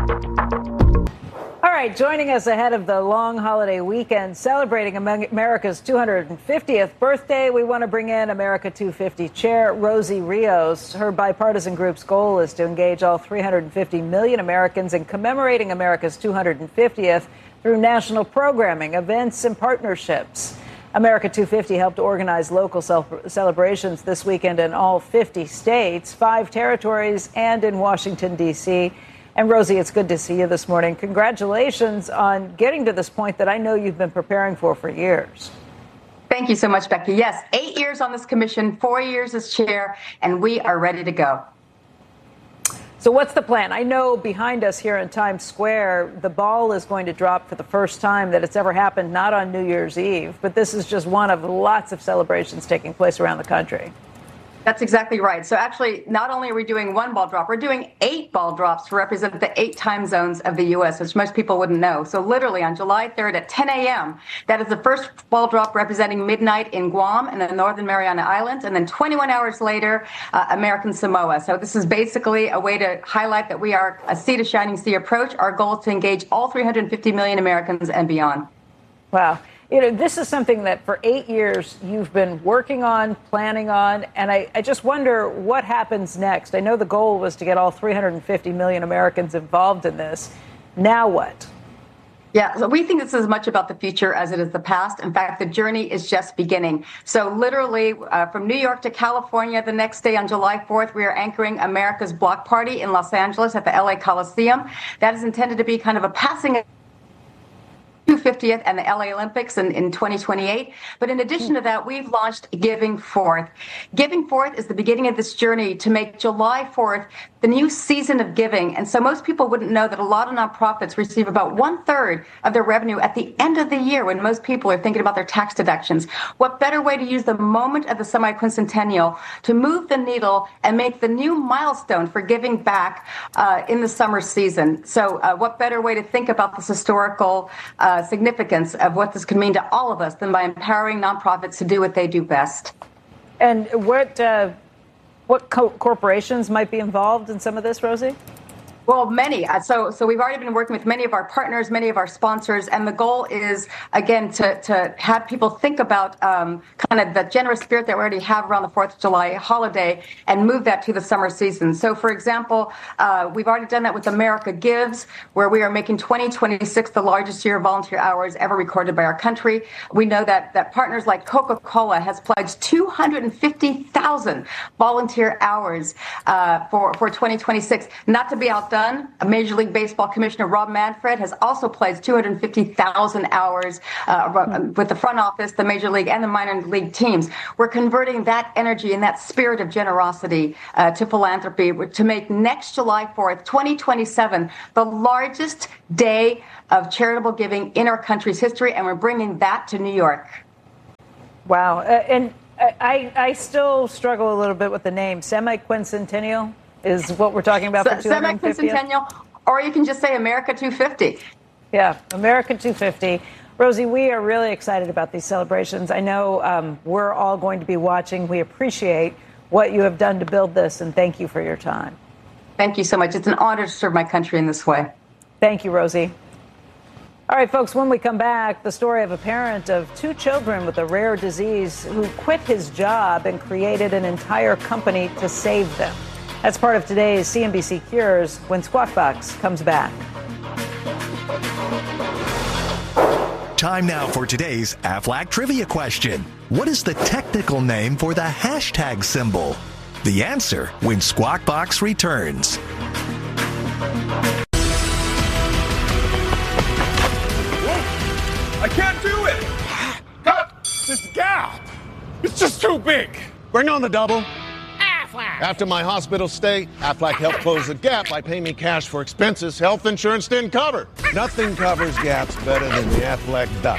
All right, joining us ahead of the long holiday weekend, celebrating America's 250th birthday, we want to bring in America 250 chair Rosie Rios. Her bipartisan group's goal is to engage all 350 million Americans in commemorating America's 250th through national programming, events, and partnerships. America 250 helped organize local celebrations this weekend in all 50 states, 5 territories, and in Washington, D.C. And Rosie, it's good to see you this morning. Congratulations on getting to this point that I know you've been preparing for years. Thank you so much, Becky. Yes, 8 years on this commission, 4 years as chair, and we are ready to go. So what's the plan? I know behind us here in Times Square, the ball is going to drop for the first time that it's ever happened, not on New Year's Eve, but this is just one of lots of celebrations taking place around the country. That's exactly right. So actually, not only are we doing one ball drop, we're doing 8 ball drops to represent the 8 time zones of the U.S., which most people wouldn't know. So literally on July 3rd at 10 a.m., that is the first ball drop representing midnight in Guam and the Northern Mariana Islands. And then 21 hours later, American Samoa. So this is basically a way to highlight that we are a sea to shining sea approach. Our goal is to engage all 350 million Americans and beyond. Wow. You know, this is something that for 8 years you've been working on, planning on, and I just wonder what happens next. I know the goal was to get all 350 million Americans involved in this. Now what? Yeah, so we think this is as much about the future as it is the past. In fact, the journey is just beginning. So literally from New York to California, the next day on July 4th, we are anchoring America's Block Party in Los Angeles at the LA Coliseum. That is intended to be kind of a passing 250th and the LA Olympics in 2028. But in addition to that, we've launched Giving Forth. Giving Forth is the beginning of this journey to make July 4th the new season of giving. And so most people wouldn't know that a lot of nonprofits receive about 1/3 of their revenue at the end of the year when most people are thinking about their tax deductions. What better way to use the moment of the semi-quincentennial to move the needle and make the new milestone for giving back in the summer season? So what better way to think about this historical significance of what this could mean to all of us than by empowering nonprofits to do what they do best. And what corporations might be involved in some of this, Rosie? Well, many. So we've already been working with many of our partners, many of our sponsors, and the goal is, again, to have people think about kind of the generous spirit that we already have around the 4th of July holiday and move that to the summer season. So, for example, we've already done that with America Gives, where we are making 2026 the largest year of volunteer hours ever recorded by our country. We know that partners like Coca-Cola has pledged 250,000 volunteer hours for 2026. Not to be outdone, Major League Baseball Commissioner Rob Manfred has also pledged 250,000 hours with the front office, the Major League and the minor league teams. We're converting that energy and that spirit of generosity to philanthropy to make next July 4th, 2027, the largest day of charitable giving in our country's history, and we're bringing that to New York. Wow. And I still struggle a little bit with the name. Semi-quincentennial is what we're talking about for 250. Semi-quincentennial, or you can just say America 250. Yeah, America 250. Rosie, we are really excited about these celebrations. I know we're all going to be watching. We appreciate what you have done to build this, and thank you for your time. Thank you so much. It's an honor to serve my country in this way. Thank you, Rosie. All right, folks, when we come back, the story of a parent of 2 children with a rare disease who quit his job and created an entire company to save them. That's part of today's CNBC Cures when Squawk Box comes back. Time now for today's Aflac trivia question. What is the technical name for the hashtag symbol? The answer when Squawk Box returns. I can't do it! Cut this gap! It's just too big! Bring on the double. Aflac! After my hospital stay, Aflac helped close the gap by paying me cash for expenses health insurance didn't cover. Nothing covers gaps better than the Aflac duck.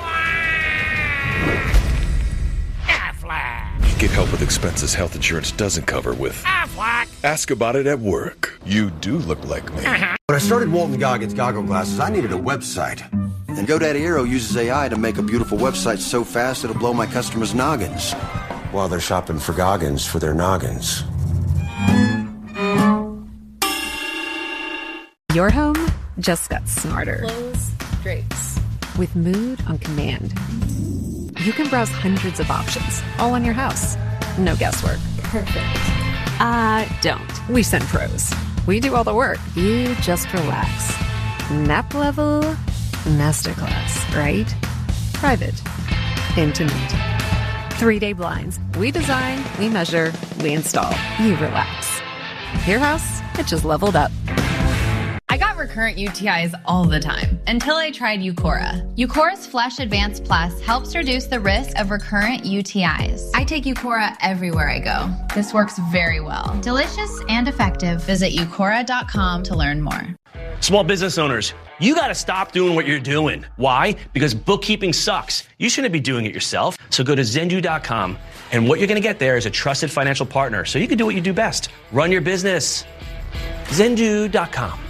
Aflac! Get help with expenses health insurance doesn't cover with Aflac! Ask about it at work. You do look like me. When I started Walton Goggins Goggle Glasses, I needed a website. And GoDaddy Aero uses AI to make a beautiful website so fast it'll blow my customers' noggins while they're shopping for Goggins for their noggins. Your home just got smarter. Clothes, drapes. With Mood on command, you can browse hundreds of options, all on your house. No guesswork. Perfect. Don't. We send pros. We do all the work. You just relax. Nap level, masterclass, right? Private. Intimate. 3-day blinds. We design, we measure, we install. You relax. Your house, it just leveled up. I got recurrent UTIs all the time until I tried Eucora. Eucora's Flash Advance Plus helps reduce the risk of recurrent UTIs. I take Eucora everywhere I go. This works very well. Delicious and effective. Visit Eucora.com to learn more. Small business owners, you got to stop doing what you're doing. Why? Because bookkeeping sucks. You shouldn't be doing it yourself. So go to Zendu.com, and what you're going to get there is a trusted financial partner so you can do what you do best. Run your business. Zendu.com.